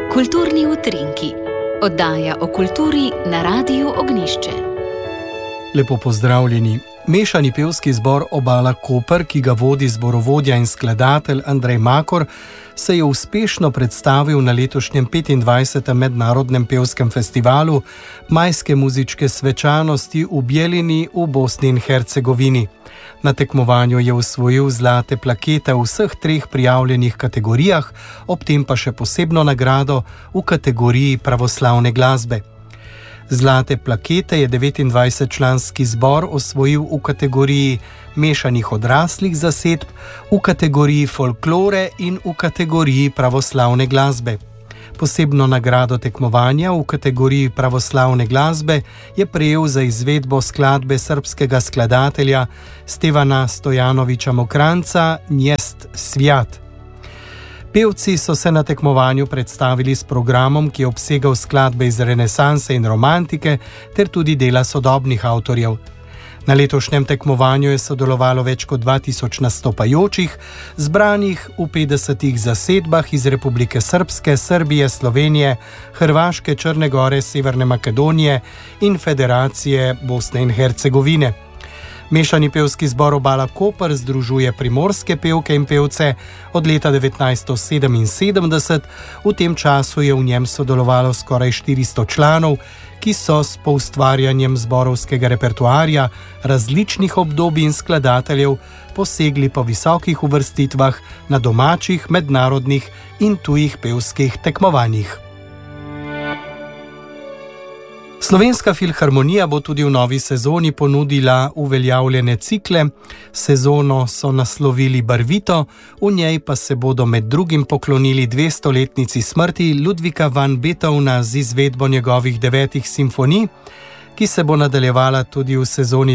Kulturni utrinki. Oddaja o kulturi na Radiu Ognjišče. Lepo pozdravljeni. Mešani pevski zbor Obala Koper, ki ga vodi zborovodja in skladatelj Andrej Makor, se je uspešno predstavil na letošnjem 25. mednarodnem pevskem festivalu Majske muzičke svečanosti v Bjeljini v Bosni in Hercegovini. Na tekmovanju je osvojil zlate plakete v vseh 3 prijavljenih kategorijah, ob tem pa še posebno nagrado v kategoriji pravoslavne glasbe. Zlate plakete je 29-članski zbor osvojil v kategoriji mešanih odraslih zasedb, v kategoriji folklore in v kategoriji pravoslavne glasbe. Posebno nagrado tekmovanja v kategoriji pravoslavne glasbe je prejel za izvedbo skladbe srbskega skladatelja Stevana Stojanovića Mokranca Njest svijat. Pevci so se na tekmovanju predstavili s programom, ki je obsegal skladbe iz renesanse in romantike ter tudi dela sodobnih avtorjev. Na letošnjem tekmovanju je sodelovalo več kot 2000 nastopajočih, zbranih v 50 zasedbah iz Republike Srpske, Srbije, Slovenije, Hrvaške, Črne Gore, Severne Makedonije in Federacije Bosne in Hercegovine. Mešani pevski zbor Obala Koper združuje primorske pevke in pevce od leta 1977. V tem času je v njem sodelovalo skoraj 400 članov, ki so s poustvarjanjem zborovskega repertoarja različnih obdobij in skladateljev posegli po visokih uvrstitvah na domačih, mednarodnih in tujih pevskih tekmovanjih. Slovenska filharmonija bo tudi v novi sezoni ponudila uveljavljene cikle. Sezono so naslovili Barvito, v njej pa se bodo med drugim poklonili 200-letnici smrti Ludvika van Beethovna z izvedbo njegovih 9 simfonij, ki se bo nadaljevala tudi v sezoni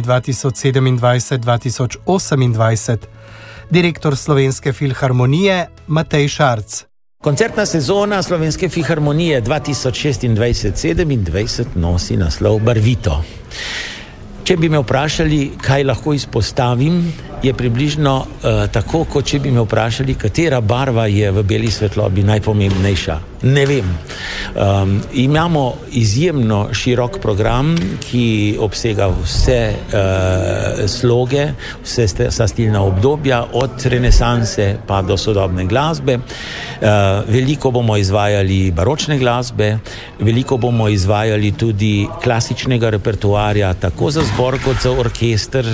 2027-2028. Direktor Slovenske filharmonije Matej Šarc. Koncertna sezona Slovenske filharmonije 2026-27 nosi naslov Barvito. Če bi me vprašali, kaj lahko izpostavim, je približno tako, kot če bi me vprašali, katera barva je v beli svetlobi najpomembnejša. Ne vem. Imamo izjemno širok program, ki obsega vse sloge, vsa stilna obdobja, od renesanse pa do sodobne glasbe. Veliko bomo izvajali baročne glasbe, veliko bomo izvajali tudi klasičnega repertoarja, tako za zbor kot za orkester,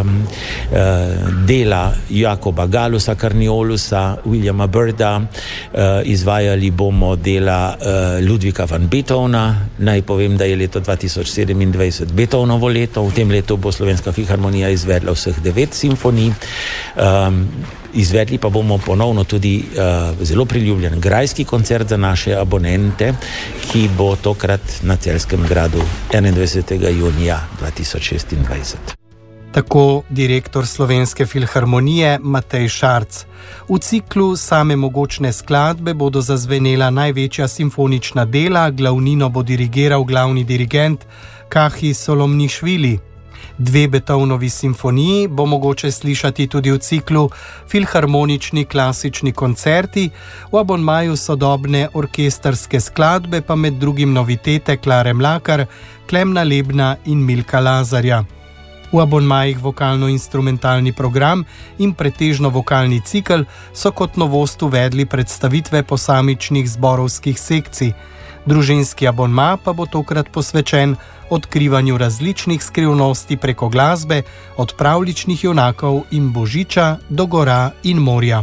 dela Jakoba Galusa, Karniolusa, Williama Byrda, izvajali bomo dela Ludvika van Beethovna. Naj povem, da je leto 2027 Beethovnovo leto. V tem letu bo Slovenska filharmonija izvedla vseh 9 simfonij. Izvedli pa bomo ponovno tudi zelo priljubljen grajski koncert za naše abonente, ki bo tokrat na Celjskem gradu 21. junija 2026. Tako direktor Slovenske filharmonije Matej Šarc. V ciklu Same mogočne skladbe bodo zazvenela največja simfonična dela, glavnino bo dirigiral glavni dirigent Kahi Solomnišvili. 2 Beethovnovi simfoniji bo mogoče slišati tudi v ciklu Filharmonični klasični koncerti, v abonmaju sodobne orkestrske skladbe pa med drugim novitete Klare Mlakar, Klemna Lebna in Milka Lazarja. V abonmajih vokalno-instrumentalni program in pretežno vokalni cikel so kot novost uvedli predstavitve posamičnih zborovskih sekcij. Družinski abonma pa bo tokrat posvečen odkrivanju različnih skrivnosti preko glasbe, od pravljičnih junakov in božiča do gora in morja.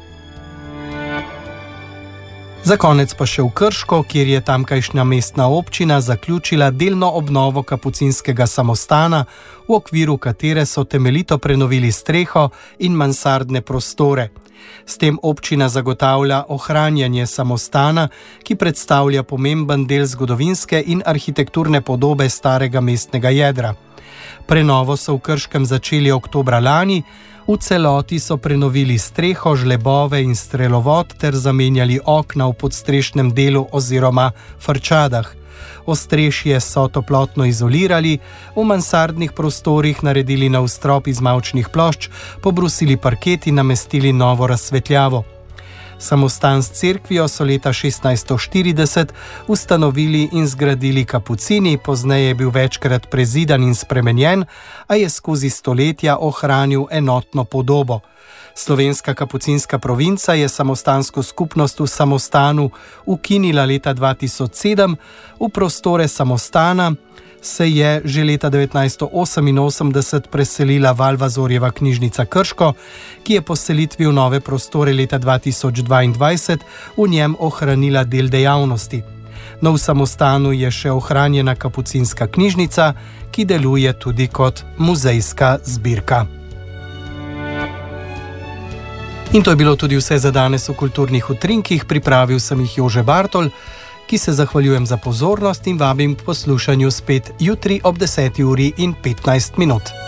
Za konec pa še v Krško, kjer je tamkajšnja mestna občina zaključila delno obnovo kapucinskega samostana, v okviru katere so temeljito prenovili streho in mansardne prostore. S tem občina zagotavlja ohranjanje samostana, ki predstavlja pomemben del zgodovinske in arhitekturne podobe starega mestnega jedra. Prenovo so v Krškem začeli oktobra lani, v celoti so prenovili streho, žlebove in strelovod ter zamenjali okna v podstrešnem delu oziroma frčadah. Ostrešje so toplotno izolirali, v mansardnih prostorih naredili nov strop iz mavčnih plošč, pobrusili parket in namestili novo razsvetljavo. Samostan s cerkvijo so leta 1640 ustanovili in zgradili kapucini, pozneje je bil večkrat prezidan in spremenjen, a je skozi stoletja ohranil enotno podobo. Slovenska kapucinska provinca je samostansko skupnost v Samostanu ukinila leta 2007, v prostore Samostana se je že leta 1988 preselila Valvazorjeva knjižnica Krško, ki je po selitvi v nove prostore leta 2022 v njem ohranila del dejavnosti. No, v Samostanu je še ohranjena kapucinska knjižnica, ki deluje tudi kot muzejska zbirka. In to je bilo tudi vse za danes v Kulturnih utrinkih. Pripravil sem jih Jože Bartol, ki se zahvaljujem za pozornost in vabim k poslušanju spet jutri ob 10:15.